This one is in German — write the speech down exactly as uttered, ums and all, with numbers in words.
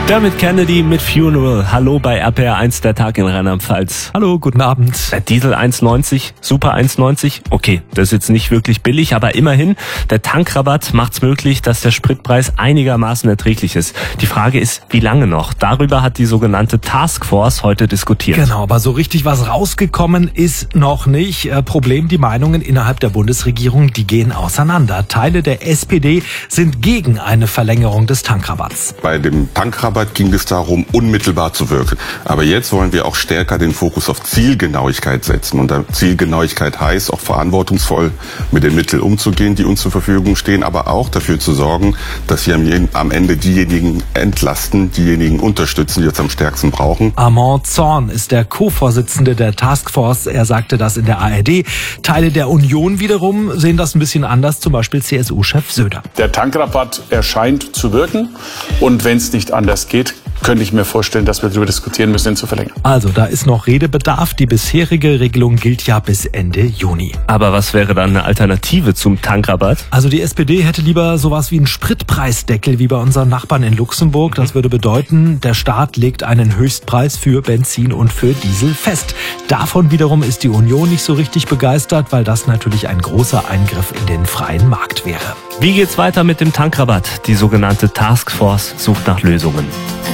Dermot Kennedy mit Funeral. Hallo bei R P R eins, der Tag in Rheinland-Pfalz. Hallo, guten Abend. Der Diesel eins neunzig, Super eins neunzig. Okay, das ist jetzt nicht wirklich billig, aber immerhin, der Tankrabatt macht's möglich, dass der Spritpreis einigermaßen erträglich ist. Die Frage ist, wie lange noch? Darüber hat die sogenannte Taskforce heute diskutiert. Genau, aber so richtig was rausgekommen ist noch nicht. Äh, Problem, die Meinungen innerhalb der Bundesregierung, die gehen auseinander. Teile der S P D sind gegen eine Verlängerung des Tankrabatts. Bei dem Tankrabatt ging es darum, unmittelbar zu wirken. Aber jetzt wollen wir auch stärker den Fokus auf Zielgenauigkeit setzen. Und Zielgenauigkeit heißt auch verantwortungsvoll mit den Mitteln umzugehen, die uns zur Verfügung stehen, aber auch dafür zu sorgen, dass wir am Ende diejenigen entlasten, diejenigen unterstützen, die es am stärksten brauchen. Armand Zorn ist der Co-Vorsitzende der Taskforce. Er sagte das in der A R D. Teile der Union wiederum sehen das ein bisschen anders, zum Beispiel C S U-Chef Söder. Der Tankrabatt erscheint zu wirken und wenn es nicht anders geht, könnte ich mir vorstellen, dass wir darüber diskutieren müssen, ihn zu verlängern. Also, da ist noch Redebedarf. Die bisherige Regelung gilt ja bis Ende Juni. Aber was wäre dann eine Alternative zum Tankrabatt? Also die S P D hätte lieber sowas wie einen Spritpreisdeckel wie bei unseren Nachbarn in Luxemburg. Das würde bedeuten, der Staat legt einen Höchstpreis für Benzin und für Diesel fest. Davon wiederum ist die Union nicht so richtig begeistert, weil das natürlich ein großer Eingriff in den freien Markt wäre. Wie geht's weiter mit dem Tankrabatt? Die sogenannte Taskforce sucht nach Lösungen.